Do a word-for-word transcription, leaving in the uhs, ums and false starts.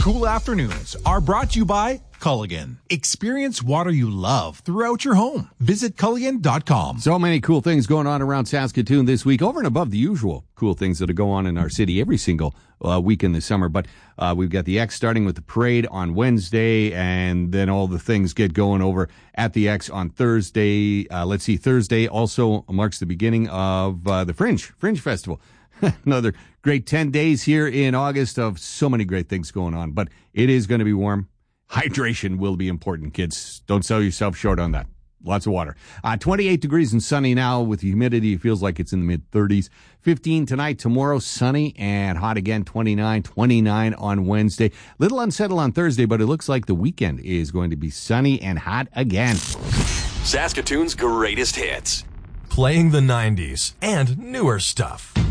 Cool afternoons are brought to you by Culligan. Experience water you love throughout your home. Visit Culligan dot com. So many cool things going on around Saskatoon this week, over and above the usual cool things that go on in our city every single uh, week in the summer. But uh, we've got the X starting with the parade on Wednesday, and then all the things get going over at the X on Thursday. Uh, let's see, Thursday also marks the beginning of uh, the Fringe, Fringe Festival. Another great ten days here in August of so many great things going on. But it is going to be warm. Hydration will be important, kids. Don't sell yourself short on that. Lots of water. Uh, twenty-eight degrees and sunny now with the humidity. It feels like it's in the mid-thirties. fifteen tonight, tomorrow, sunny and hot again. twenty-nine, twenty-nine on Wednesday. Little unsettled on Thursday, but it looks like the weekend is going to be sunny and hot again. Saskatoon's greatest hits. Playing the nineties and newer stuff.